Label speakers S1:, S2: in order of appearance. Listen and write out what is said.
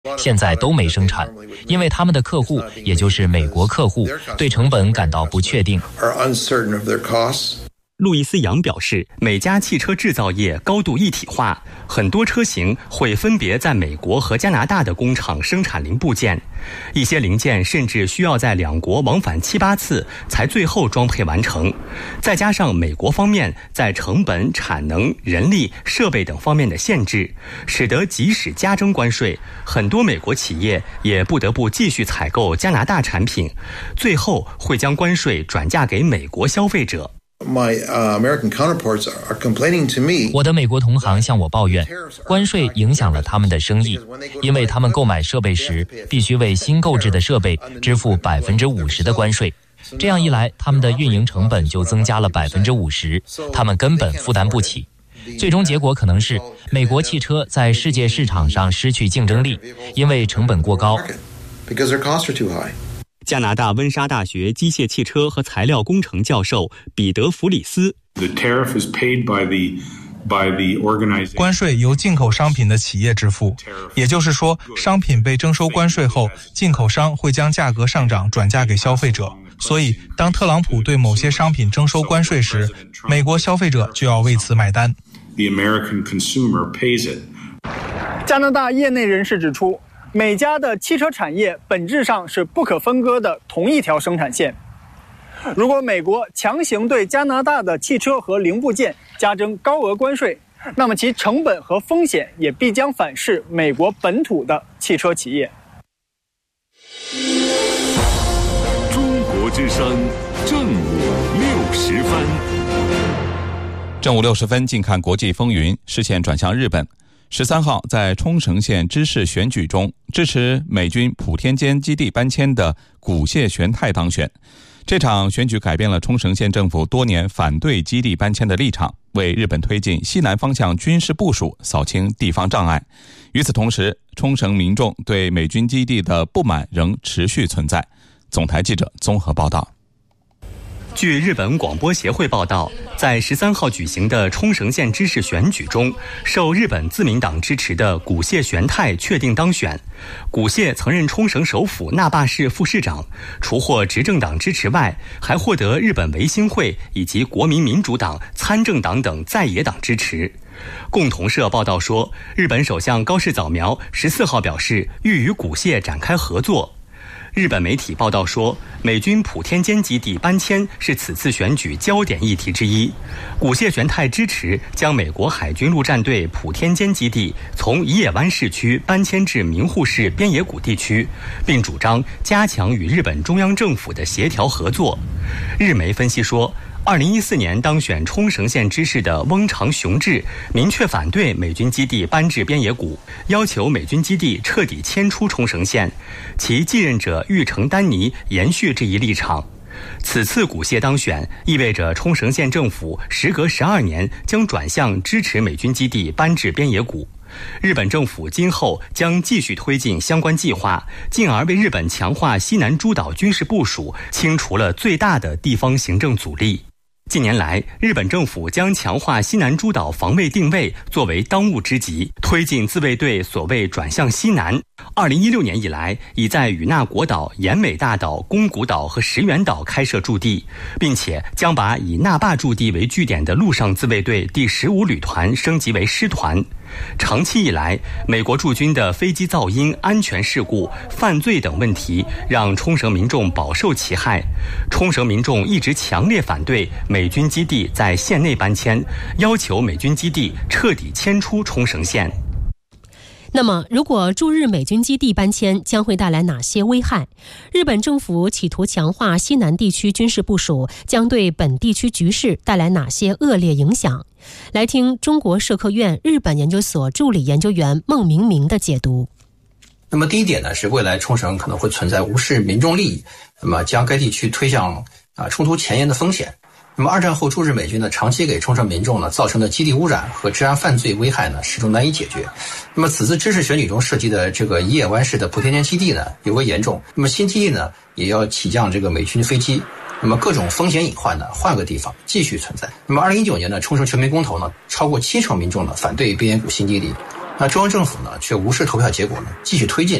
S1: 现在都没生产，因为他们的客户，也就是美国客户，对成本感到不确定。
S2: 路易斯·杨表示，每家汽车制造业高度一体化，很多车型会分别在美国和加拿大的工厂生产零部件，一些零件甚至需要在两国往返7、8次才最后装配完成。再加上美国方面在成本、产能、人力、设备等方面的限制，使得即使加征关税，很多美国企业也不得不继续采购加拿大产品，最后会将关税转嫁给美国消费者。
S1: 我的美国同行向我抱怨，关税影响了他们的生意，因为他们购买设备时必须为新购置的设备支付50%的关税。这样一来，他们的运营成本就增加了50%，他们根本负担不起。最终结果可能是美国汽车在世界市场上失去竞争力，因为成本过高。
S2: 加拿大温莎大学机械汽车和材料工程教授彼得·弗里斯，
S3: 关税由进口商品的企业支付，也就是说，商品被征收关税后，进口商会将价格上涨转嫁给消费者。所以，当特朗普对某些商品征收关税时，美国消费者就要为此买单。
S4: 加拿大业内人士指出，美加的汽车产业本质上是不可分割的同一条生产线。如果美国强行对加拿大的汽车和零部件加征高额关税，那么其成本和风险也必将反噬美国本土的汽车企业。
S5: 中国之声正午60分。
S6: 正午60分，近看国际风云，视线转向日本。13号，在冲绳县知事选举中，支持美军普天间基地搬迁的古谢玄太当选。这场选举改变了冲绳县政府多年反对基地搬迁的立场，为日本推进西南方向军事部署扫清地方障碍。与此同时，冲绳民众对美军基地的不满仍持续存在。总台记者综合报道。
S2: 据日本广播协会报道，在13号举行的冲绳县知事选举中，受日本自民党支持的古谢玄太确定当选。古谢曾任冲绳首府那霸市副市长，除获执政党支持外，还获得日本维新会以及国民民主党、参政党等在野党支持。共同社报道说，日本首相高市早苗14号表示，欲与古谢展开合作。日本媒体报道说，美军普天间基地搬迁是此次选举焦点议题之一。古谢玄太支持将美国海军陆战队普天间基地从伊野湾市区搬迁至名护市边野古地区，并主张加强与日本中央政府的协调合作。日媒分析说，2014年当选冲绳县知事的翁长雄志明确反对美军基地搬至边野古，要求美军基地彻底迁出冲绳县，其继任者玉城丹尼延续这一立场。此次古谢当选，意味着冲绳县政府时隔12年将转向支持美军基地搬至边野古。日本政府今后将继续推进相关计划，进而为日本强化西南诸岛军事部署清除了最大的地方行政阻力。近年来，日本政府将强化西南诸岛防卫定位作为当务之急，推进自卫队所谓转向西南。2016年以来，已在与那国岛、奄美大岛、宫古岛和石垣岛开设驻地，并且将把以那霸驻地为据点的陆上自卫队第15旅团升级为师团。长期以来，美国驻军的飞机噪音、安全事故、犯罪等问题让冲绳民众饱受其害。冲绳民众一直强烈反对美军基地在县内搬迁，要求美军基地彻底迁出冲绳县。
S7: 那么，如果驻日美军基地搬迁，将会带来哪些危害？日本政府企图强化西南地区军事部署，将对本地区局势带来哪些恶劣影响？来听中国社科院日本研究所助理研究员孟明明的解读。
S8: 那么第一点呢，是未来冲绳可能会存在无视民众利益，那么将该地区推向冲突前沿的风险。那么二战后驻日美军呢，长期给冲绳民众呢造成的基地污染和治安犯罪危害呢，始终难以解决。那么此次知事选举中涉及的这个伊野湾市的普天间基地呢，尤为严重。那么新基地呢，也要起降这个美军飞机。那么各种风险隐患呢，换个地方继续存在。那么2019年呢，冲绳全民公投呢，超过70%民众呢反对边野古新基地。 那中央政府呢却无视投票结果呢，继续推进